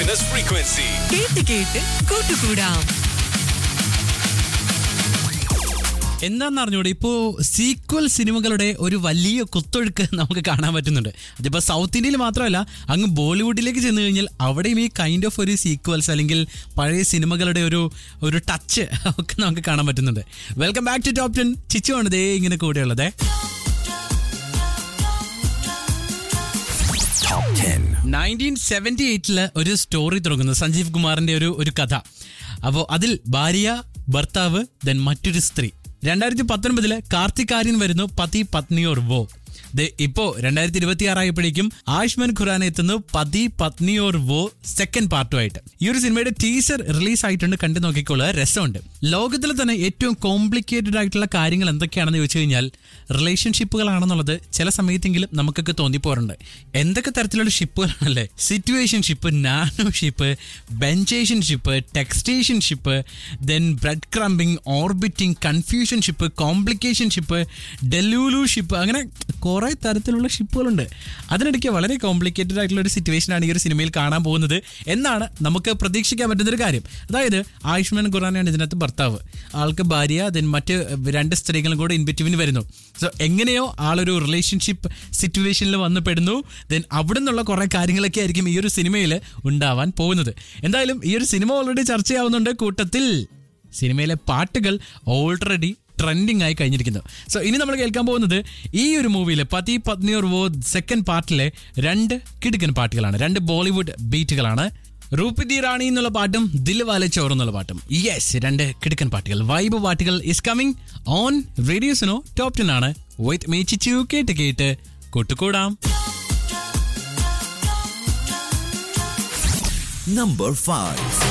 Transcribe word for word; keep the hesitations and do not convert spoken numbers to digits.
happiness frequency. കേട്ട് കേട്ട് കൂട്ടുകൂടാം. എന്താണെന്ന് അറിഞ്ഞൂടെ, ഇപ്പോൾ സീക്വൽ സിനിമകളുടെ ഒരു വലിയ കുത്തൊഴുക്ക് നമുക്ക് കാണാൻ പറ്റുന്നുണ്ട്. അതിപ്പോൾ സൗത്ത് ഇന്ത്യയിൽ മാത്രമല്ല, അങ്ങ് ബോളിവുഡിലേക്ക് ചെന്ന് കഴിഞ്ഞാൽ അവിടെയും ഈ കൈൻഡ് ഓഫ് ഒരു സീക്വൽസ് അല്ലെങ്കിൽ പഴയ സിനിമകളുടെ ഒരു ഒരു ടച്ച് ഒക്കെ നമുക്ക് കാണാൻ പറ്റുന്നുണ്ട്. Welcome back to top ten. ചിച്ചു ആണ് ദേ ഇങ്ങനെ കൂടെയുള്ളത്. നയൻറ്റീൻ സെവൻറ്റി എയ്റ്റില് ഒരു സ്റ്റോറി തുടങ്ങുന്നു, സഞ്ജീവ് കുമാറിന്റെ ഒരു ഒരു കഥ. അപ്പോൾ അതിൽ ഭാര്യ, ഭർത്താവ്, ദെൻ മറ്റൊരു സ്ത്രീ. രണ്ടായിരത്തി പത്തൊൻപതില് കാർത്തിക് ആര്യൻ വരുന്നു, പതി പത്നി ഓർ വോ. ഇപ്പോ രണ്ടായിരത്തി ഇരുപത്തി ആറായപ്പോഴേക്കും ആയുഷ്മാൻ ഖുറാന എത്തുന്നു, പതി പത്നി ഓർ വോ സെക്കൻഡ് പാർട്ടുമായിട്ട്. ഈ ഒരു സിനിമയുടെ ടീസർ റിലീസ് ആയിട്ടുണ്ട്, കണ്ടു നോക്കിക്കോളുക, രസമുണ്ട്. ലോകത്തിൽ തന്നെ ഏറ്റവും കോംപ്ലിക്കേറ്റഡ് ആയിട്ടുള്ള കാര്യങ്ങൾ എന്തൊക്കെയാണെന്ന് ചോദിച്ചു കഴിഞ്ഞാൽ റിലേഷൻഷിപ്പുകളാണെന്നുള്ളത് ചില സമയത്തെങ്കിലും നമുക്കൊക്കെ തോന്നിപ്പോറുണ്ട്. എന്തൊക്കെ തരത്തിലുള്ള ഷിപ്പുകളാണല്ലേ? Situation ship, nano ship, ബെഞ്ചേഷൻ ship, ടെക്സ്റ്റേഷൻ ship, then bread crumbing, orbiting, confusion ship, complication ship, ഡെലൂലു ship, അങ്ങനെ കുറെ തരത്തിലുള്ള ഷിപ്പുകളുണ്ട്. അതിനിടയ്ക്ക് വളരെ കോംപ്ലിക്കേറ്റഡ് ആയിട്ടുള്ള ഒരു സിറ്റുവേഷനാണ് ഈ ഒരു സിനിമയിൽ കാണാൻ പോകുന്നത് എന്നാണ് നമുക്ക് പ്രതീക്ഷിക്കാൻ പറ്റുന്നൊരു കാര്യം. അതായത് ആയുഷ്മാൻ ഖുറാനയാണ് ഇതിനകത്ത് ഭർത്താവ്, ആൾക്ക് ഭാര്യ, ദെൻ മറ്റ് രണ്ട് സ്ത്രീകളും കൂടെ ഇൻബിറ്റ്വീൻ വരുന്നു. സോ എങ്ങനെയോ ആളൊരു റിലേഷൻഷിപ്പ് സിറ്റുവേഷനിൽ വന്ന് പെടുന്നു. ദെൻ അവിടെ നിന്നുള്ള കുറെ കാര്യങ്ങളൊക്കെ ആയിരിക്കും ഈ ഒരു സിനിമയിൽ ഉണ്ടാവാൻ പോകുന്നത്. എന്തായാലും ഈ ഒരു സിനിമ ഓൾറെഡി ചർച്ചയാവുന്നുണ്ട്. കൂട്ടത്തിൽ സിനിമയിലെ പാട്ടുകൾ ഓൾറെഡി ട്രെൻഡിങ് ആയി കഴിഞ്ഞിരിക്കുന്നു. സോ ഇനി നമ്മൾ കേൾക്കാൻ പോകുന്നത് ഈ ഒരു മൂവിയിലെ പതി പത്നി ഓർ വോ സെക്കൻഡ് പാർട്ടിലെ രണ്ട് കിടുക്കൻ പാട്ടുകളാണ്, രണ്ട് ബോളിവുഡ് ബീറ്റുകളാണ്. റൂപി ദി റാണി എന്നുള്ള പാട്ടും ദിൽ വാലെ ചോർ എന്നുള്ള പാട്ടും. യെസ്, രണ്ട് കിടുക്കൻ പാട്ടുകൾ, വൈബ് പാട്ടുകൾ is coming on radio Suno top ten ആണ്. With me ചിച്ചു. കേട്ട് കേട്ട് കൂട്ടുകൂടാം. Number five.